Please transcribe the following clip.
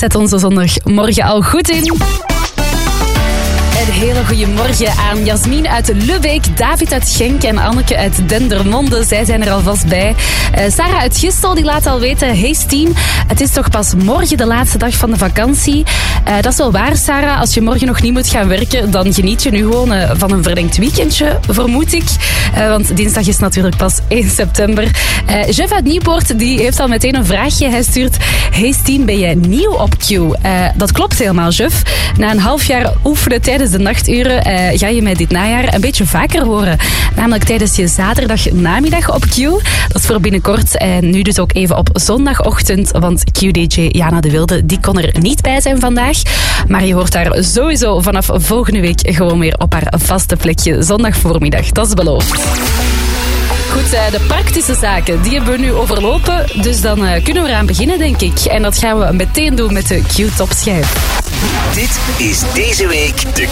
Zet onze zondagmorgen al goed in. Een hele goede morgen aan Jasmin uit Lubbeek, David uit Genk en Anneke uit Dendermonde. Zij zijn er alvast bij. Sarah uit Gistel die laat al weten, hey Stien, het is toch pas morgen de laatste dag van de vakantie. Dat is wel waar, Sarah. Als je morgen nog niet moet gaan werken, dan geniet je nu gewoon van een verlengd weekendje, vermoed ik. Want dinsdag is natuurlijk pas 1 september. Jeff uit Nieuwpoort die heeft al meteen een vraagje. Hij stuurt, hey Stien, ben jij nieuw op Q? Dat klopt helemaal, Jeff. Na een half jaar oefenen tijdens de nachturen ga je mij dit najaar een beetje vaker horen. Namelijk tijdens je zaterdag namiddag op Q. Dat is voor binnenkort. En nu dus ook even op zondagochtend. Want Q-DJ Jana de Wilde, die kon er niet bij zijn vandaag. Maar je hoort haar sowieso vanaf volgende week gewoon weer op haar vaste plekje. Zondagvoormiddag, dat is beloofd. Goed, de praktische zaken, die hebben we nu overlopen. Dus dan kunnen we eraan beginnen, denk ik. En dat gaan we meteen doen met de Q-topschijf. Dit is deze week de